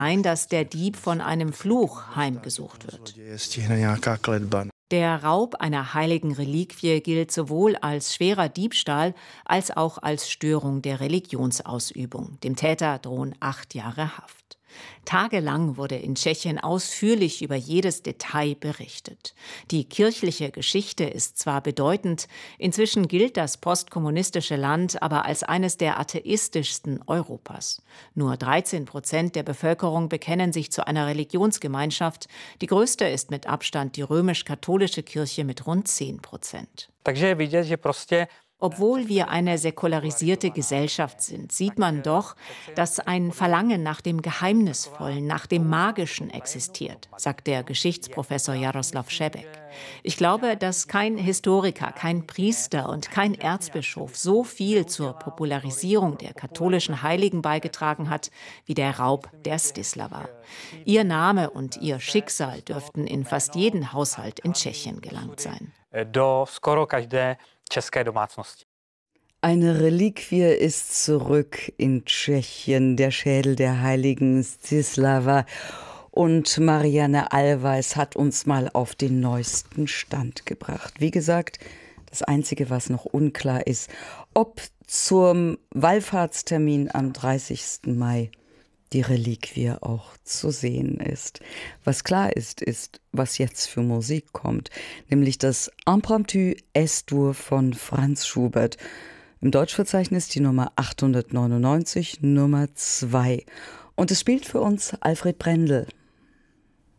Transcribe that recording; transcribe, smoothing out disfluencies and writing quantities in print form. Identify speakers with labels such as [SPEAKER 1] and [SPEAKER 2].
[SPEAKER 1] ein, dass der Dieb von einem Fluch heimgesucht wird. Der Raub einer heiligen Reliquie gilt sowohl als schwerer Diebstahl als auch als Störung der Religionsausübung. Dem Täter drohen 8 Jahre Haft. Tagelang wurde in Tschechien ausführlich über jedes Detail berichtet. Die kirchliche Geschichte ist zwar bedeutend, inzwischen gilt das postkommunistische Land aber als eines der atheistischsten Europas. Nur 13% der Bevölkerung bekennen sich zu einer Religionsgemeinschaft. Die größte ist mit Abstand die römisch-katholische Kirche mit rund 10%. Obwohl wir eine säkularisierte Gesellschaft sind, sieht man doch, dass ein Verlangen nach dem Geheimnisvollen, nach dem Magischen existiert, sagt der Geschichtsprofessor Jaroslav Šebek. Ich glaube, dass kein Historiker, kein Priester und kein Erzbischof so viel zur Popularisierung der katholischen Heiligen beigetragen hat, wie der Raub der Zdislava. Ihr Name und ihr Schicksal dürften in fast jeden Haushalt in Tschechien gelangt sein.
[SPEAKER 2] Eine Reliquie ist zurück in Tschechien, der Schädel der heiligen Zdislava. Und Marianne Allweis hat uns mal auf den neuesten Stand gebracht. Wie gesagt, das Einzige, was noch unklar ist, ob zum Wallfahrtstermin am 30. Mai die Reliquie auch zu sehen ist. Was klar ist, was jetzt für Musik kommt, nämlich das Impromptu S-Dur von Franz Schubert. Im Deutschverzeichnis die Nummer 899, Nummer 2. Und es spielt für uns Alfred Brendel.